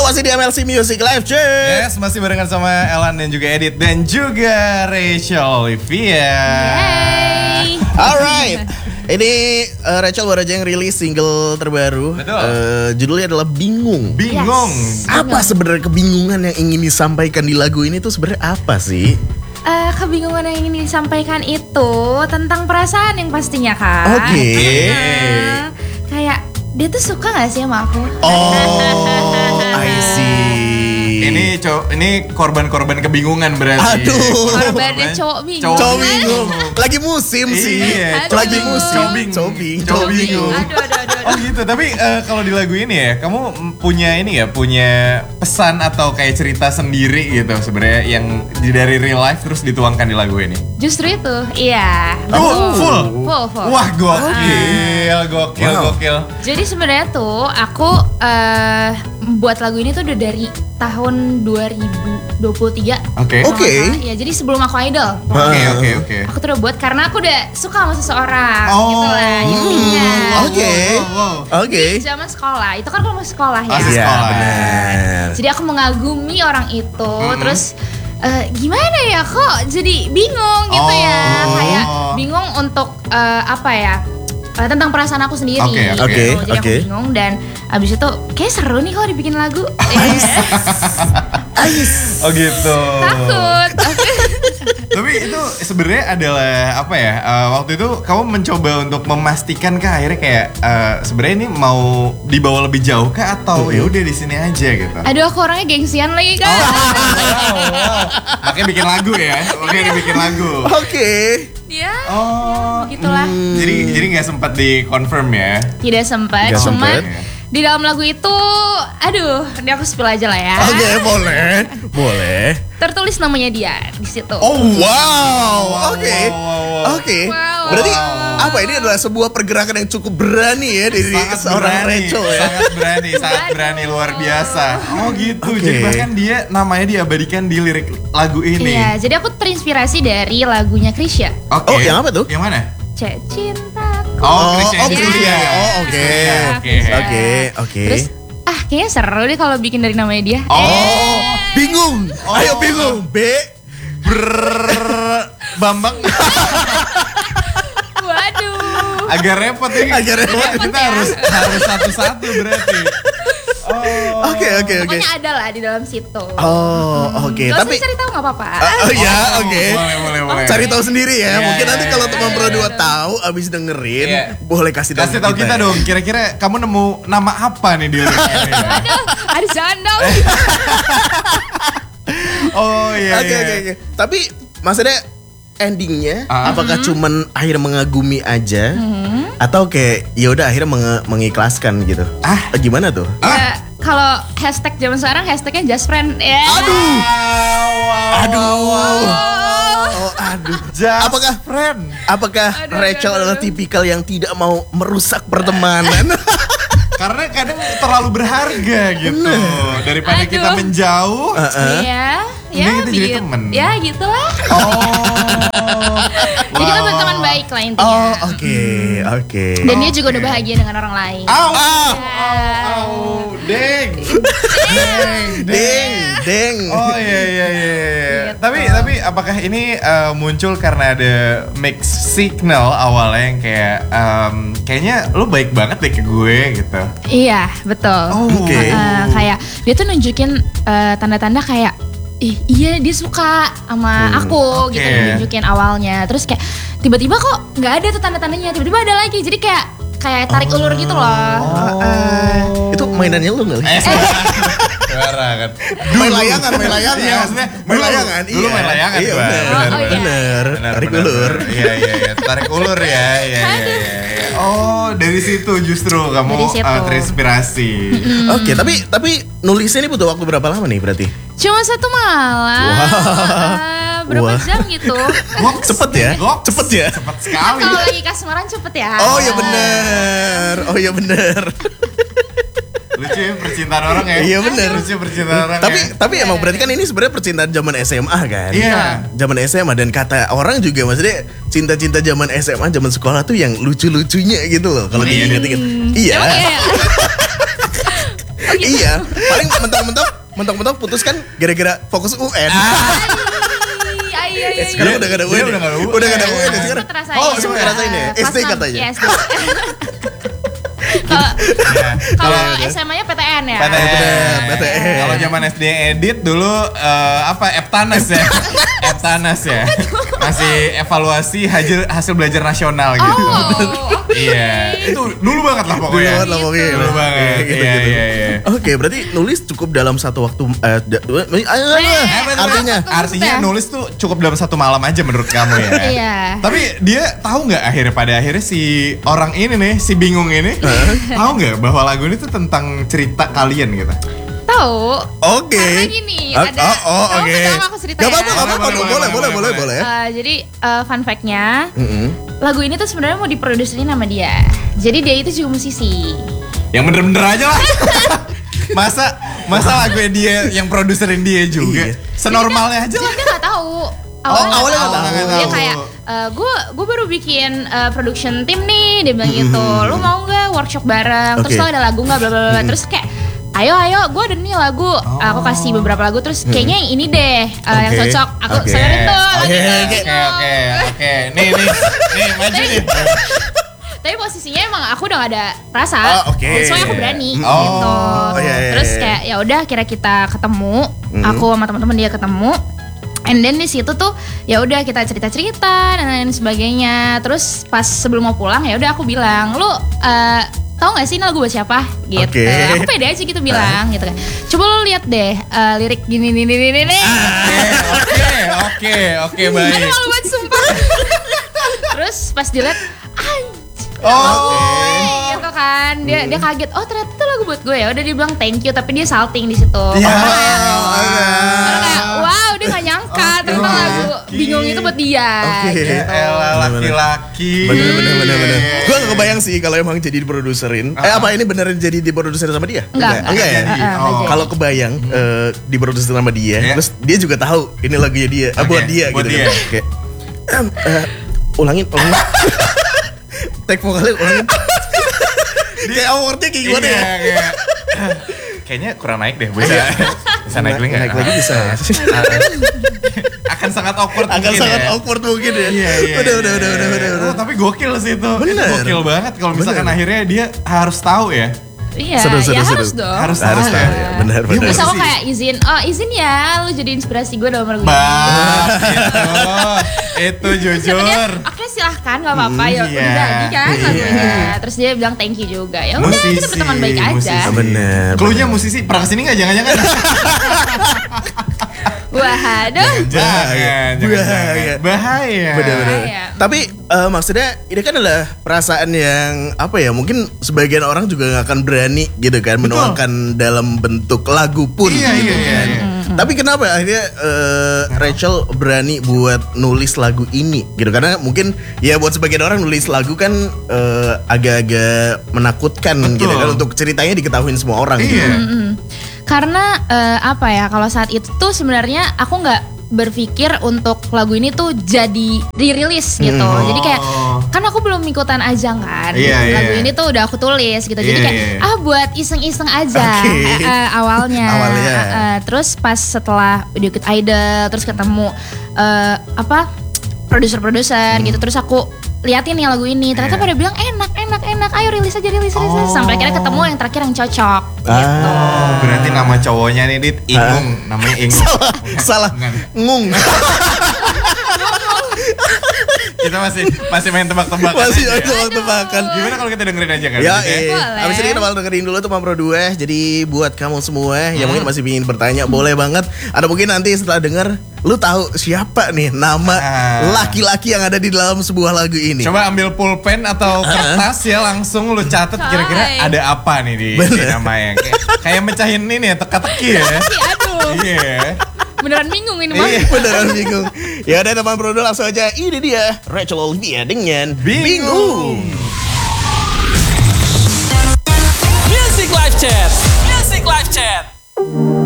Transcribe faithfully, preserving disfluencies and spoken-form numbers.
Masih di M L C Music Live, cuy. Yes, masih barengan sama Elan dan juga Edit dan juga Rachel Olivia. Yay. Alright. Ini uh, Rachel baru aja yang rilis single terbaru. Betul. Uh, judulnya adalah Bingung. Bingung. Yes. Apa sebenarnya kebingungan yang ingin disampaikan di lagu ini tuh sebenarnya apa sih? Uh, kebingungan yang ingin disampaikan itu tentang perasaan yang pastinya kan. Oke. Nah, kayak dia tuh suka gak sih sama aku? Oh, I see. Ini cowok, ini korban-korban kebingungan berarti. Aduh. Korbannya cowok bingung. Cowok bingung. Lagi musim sih. Iya, Aduh. Lagi musim. Cobing. Cobing. Cowok Cobing. bingung. Aduh, aduh, aduh, aduh. Oh gitu, tapi uh, kalau di lagu ini ya, kamu punya ini ya, punya pesan atau kayak cerita sendiri gitu sebenarnya yang dari real life terus dituangkan di lagu ini. Justru itu, iya. Oh, full? Full, full. Wah, gokil, gokil, Wow. gokil. Jadi sebenarnya tuh aku uh, buat lagu ini tuh udah dari tahun dua ribu dua puluh tiga. Oke. Oke. Ya, jadi sebelum aku idol. Oke, oke, oke. Aku tuh udah buat karena aku udah suka sama seseorang Oh. gitu lah intinya. Hmm, Oke. Wow, wow. Oke. Di zaman sekolah, itu kan kalau masih sekolah ya. Masih Iya, sekolah. benar. Jadi aku mengagumi orang itu, Mm-mm. terus eh, gimana ya kok jadi bingung gitu ya, Oh. kayak bingung untuk eh, apa ya? eh, tentang perasaan aku sendiri. Oke, gitu. oke, Jadi oke. aku bingung dan abis itu kayak seru nih kalau dibikin lagu. Eh, Ais. Oh gitu. takut. Tapi itu sebenarnya adalah apa ya? uh, waktu itu kamu mencoba untuk memastikan kah akhirnya kayak uh, sebenarnya ini mau dibawa lebih jauh kah atau ya udah di sini aja gitu. Aduh, aku orangnya gengsian lagi kan. Makanya bikin lagu ya. Makanya dibikin lagu. Oke. Ya, Oh. gitulah. Jadi jadi nggak sempat di confirm ya. Tidak sempat, Nggak cuman sempet. di dalam lagu itu, aduh, ini aku spill aja lah ya. Oke, boleh. Boleh. Tertulis namanya dia di situ. Oh, wow. Wow, Oke. wow, wow, wow. Oke. Wow. Berarti Wow. apa ini adalah sebuah pergerakan yang cukup berani ya dari Sangat seorang berani, Rachel ya. sangat berani, sangat Waduh. berani luar biasa. Oh gitu. Oke. Jadi bahkan dia namanya diabadikan di lirik lagu ini. Iya, jadi aku terinspirasi dari lagunya Krisya. Oke. Oh, yang apa tuh? Yang mana? Cek cintaku. Oh, Krisya oh, ini Krisya. dia. Oh, oke. Oke. Oke, oke. Terus, ah kayaknya seru deh kalau bikin dari namanya dia. Oh. Oh, bingung. Oh. Ayo bingung. B. Brrrr, Bambang Waduh. agak repot ini. Agak repot. Kita harus harus satu-satu berarti. Oh. Oke, oke, oke. Pokoknya ada lah di dalam situ. Oh, oke. Gak Tapi usah cari tahu nggak apa-apa. Ah, oh ya, Oh, oke. Boleh, boleh, boleh. Cari tahu sendiri ya. Iya, Mungkin nanti iya, kalau iya, teman iya, Pro iya. dua tahu abis dengerin, Iya. boleh kasih tahu Kasih tahu kita ya. dong. Kira-kira kamu nemu nama apa nih di liriknya ini? Aduh, ada jangan dong. Oh iya. Oke, iya. oke, oke. Tapi maksudnya endingnya Ah. apakah cuman akhirnya mengagumi aja Hmm. atau kayak ya udah akhirnya menge- mengikhlaskan gitu? Ah. Eh, Gimana tuh? Ya, kalau hashtag zaman sekarang hashtagnya just friend ya. Aduh. Wow, Aduh. Oh. Oh, aduh. Just Apakah friend? apakah Aduh, Rachel aduh, adalah aduh. tipikal yang tidak mau merusak pertemanan? Karena kadang terlalu berharga gitu. Daripada Aduh. kita menjauh. Heeh. Iya, ya, Mending kita jadi begitu. temen. Ya, gitulah. Oh. Jadi kita Wow. berteman baik lah intinya. Oh, oke, oke. Dan dia juga Oke. udah bahagia dengan orang lain. Au, Ah. au, deng. Deng, Deng, deng. Oh iya iya iya. iya. Gitu. Tapi tapi apakah ini uh, muncul karena ada mixed signal awalnya yang kayak um, kayaknya lu baik banget deh ke gue gitu. Iya, betul. Oh, oke. Eh, kayak dia tuh nunjukin eh, tanda-tanda kayak ih iya dia suka sama Hmm, aku oke. gitu nunjukin awalnya. Terus kayak tiba-tiba kok nggak ada tuh tanda-tandanya, tiba-tiba ada lagi. Jadi kayak kayak tarik ulur gitu loh. Oh. Eh, itu mainannya lu nggak? Eh, suara kan. Main layangan, main layangan. Iya, maksudnya main dulu- layangan. dulu main layangan, Iya, Bang. bener, Oh, oh, iya. bener. Benar, Tarik benar, ulur. benar. Iya iya iya, tarik ulur ya. Iya iya iya. iya. Oh, dari situ justru kamu Dari situ. uh, terinspirasi. Oke, tapi tapi nulisnya ini butuh waktu berapa lama nih berarti? Cuma satu malam. Wah. Eh, berapa Wah. jam gitu? Goks. Cepet ya? Goks. Cepet ya? Cepet Kan sekali. kalau lagi kasmaran cepet ya. Oh ya bener. Oh ya bener. Lucu ya percintaan orang ya. Iya, bener. Lucu percintaan orang tapi ya. tapi emang berarti kan ini sebenarnya percintaan zaman S M A kan? Iya. Zaman S M A dan kata orang juga maksudnya cinta-cinta zaman S M A zaman sekolah tuh yang lucu-lucunya gitu loh kalau Iya. diinget-inget. Iya. Emang iya. Iya, paling mentok-mentok mentok-mentok putus kan gara-gara fokus U N. Iya, iya, iya. Sekarang udah gak ada U N. Dia udah gak ada U N. Udah gak ada U N ya sekarang. Sempet rasain. Oh, sempat ngerasain ya. Pas S D enam, katanya. iya, S D. Kalau kalau S M A-nya P T N ya. P T N. P T N. Kalau zaman S D edit dulu eh, apa Eptanas ya? Eptanas ya. Masih evaluasi hasil hasil belajar nasional gitu. Oh, oke. Iya, itu dulu banget lah Dulu pokoknya. banget lah pokoknya. Dulu banget. Gitu, Iya, gitu. iya, iya. Oke, berarti nulis cukup dalam satu waktu eh, da- Eh, artinya Artinya nulis tuh cukup dalam satu malam aja menurut kamu ya. Iya. Tapi dia tahu nggak akhirnya pada akhirnya si orang ini nih, si bingung ini, tahu nggak bahwa lagu ini tuh tentang cerita kalian gitu? Tahu. Oke. Karena gini, Oh, ada. oh, oh, kamu oke. pertama aku cerita Gak ya. apa-apa, gak apa-apa. Boleh, Boleh, boleh, boleh, boleh, boleh. boleh. Eh, jadi eh, fun fact-nya, Mm-mm. lagu ini tuh sebenarnya mau diproduserin sama dia. Jadi dia itu juga musisi. Yang bener-bener aja lah. masa masa lagunya dia yang produserin dia juga. Iya. Senormalnya aja lah. Dia nggak tahu. awalnya nggak nggak tahu. tahu. Dia kayak gue gue baru bikin eh, production tim nih, dia bilang gitu. Lu mau nggak workshop bareng? Terus Oke. lo ada lagu nggak? Bla bla bla. Terus kayak ayo ayo gue ada nih lagu. Aku kasih beberapa lagu terus kayaknya yang ini deh eh, yang Oke. cocok. Aku Oke. sebenarnya tuh Oke, lagu itu, oke, gitu. Oke oke oke. Nih nih nih maju nih. Tapi posisinya emang aku udah gak ada rasa. Oh, oke. Soalnya aku berani Oh. gitu. Oh, iya, iya, Terus iya. kayak ya udah kira kita ketemu, Mhm. aku sama teman-teman dia ketemu. And then di situ tuh ya udah kita cerita-cerita dan lain sebagainya. Terus pas sebelum mau pulang ya udah aku bilang, "Lu eh, tahu nggak sih ini lagu buat siapa?" gitu. Oke. Aku pede aja gitu bilang gitu kan. Coba lu lihat deh eh, lirik gini nih nih nih nih. Oke oke oke Aduh baik. malu banget sumpah. Terus pas dilihat Oh. gitu kan dia dia kaget oh ternyata itu lagu buat gue ya udah dia bilang thank you tapi dia salting di situ Ya. Karena kayak, karena kayak wow dia nggak nyangka ternyata lagu bingung itu buat dia Oke. gitu. Ya elah laki-laki. Bener bener bener bener. Gue gak kebayang sih kalau emang jadi diproduserin. Eh apa ini beneran jadi diproduserin sama dia? Enggak, enggak ya. enggak. Enggak, enggak Oh. jadi. Kalau kebayang eh, diproduserin sama dia, Iya. terus dia juga tahu ini lagunya dia, eh, Oke, buat dia buat gitu dia. kan. Kayak "Em, eh, ulangin, ulangin. Take vokalnya ulangin. Kayak awardnya kayak gimana Iya, ya? kayak- Kayaknya kurang naik deh, bisa bisa naik lagi nggak? Naik lagi bisa. Akan sangat awkward Agak mungkin sangat ya. awkward mungkin ya. Iya, iya, Udah, iya, udah, udah, iya, udah, iya. udah, Oh, udah. tapi gokil sih itu. Itu Bener. gokil banget kalau misalkan Bener. akhirnya dia harus tahu ya. Iya, Seru, seru, ya seru. harus dong. Harus Harus tahu tahu ya. ya. Benar, Dia benar. Terus aku musisi. kayak izin, oh izin ya lu jadi inspirasi gue dalam lagu ini. Bah, itu, itu jujur. Sebenarnya, Oke silahkan gak apa-apa ya Iya, udah jadi kan iya. lagunya. Terus dia bilang thank you juga. Ya udah kita Musisi, berteman baik aja. musisi. Bener. Cluenya musisi, pernah kesini nggak? Jangan-jangan. Wah, aduh. Jangan, jangan, Bahaya. jangan. Bahaya. Bener-bener. Bahaya. Tapi eh, maksudnya ini kan adalah perasaan yang apa ya? Mungkin sebagian orang juga nggak akan berani gitu kan menuangkan dalam bentuk lagu pun. Iya, gitu iya, iya, kan. iya. Tapi kenapa akhirnya eh, Rachel berani buat nulis lagu ini gitu? Karena mungkin ya buat sebagian orang nulis lagu kan eh, agak-agak menakutkan Betul. gitu kan untuk ceritanya diketahuin semua orang. Iya. Gitu. Mm-mm. Karena eh, apa ya kalau saat itu tuh sebenarnya aku nggak berpikir untuk lagu ini tuh jadi dirilis gitu. Hmm. Jadi kayak Oh. kan aku belum ikutan ajang kan. Iya, iya. Lagu ini tuh udah aku tulis gitu. Jadi Iya, kayak iya. ah buat iseng-iseng aja Oke. eh, eh, awalnya. Awalnya. Eh, eh, terus pas setelah udah ikut Idol terus ketemu eh, apa produser-produser gitu. Terus aku liatin nih lagu ini ternyata Iya. pada bilang enak enak enak ayo rilis aja rilis rilis Oh. sampai akhirnya ketemu yang terakhir yang cocok gitu. Oh, berarti nama cowoknya nih Dit Ingung, namanya Ingung. Salah, Bukan. ngung. Kita masih masih main tebak-tebakan. Masih aja ya. ada waktu makan. Gimana kalau kita dengerin aja kan? Ya, Dit, eh. Boleh. Abis ini kita bakal dengerin dulu tuh Mampro dua. Jadi buat kamu semua yang Hmm. mungkin masih ingin bertanya, boleh banget. Atau mungkin nanti setelah denger, lu tahu siapa nih nama Ah. laki-laki yang ada di dalam sebuah lagu ini. Coba ambil pulpen atau kertas ya langsung lu catat kira-kira Coy. ada apa nih di, di Bener. namanya. Kayak, kayak mecahin ini ya teka-teki ya. Ih, aduh Iya. beneran bingung ini mah. Iya, beneran bingung. Ya udah teman Bro, langsung aja. Ini dia Rachel Olivia dengan Bingung. Music Live Chat. Music Live Chat.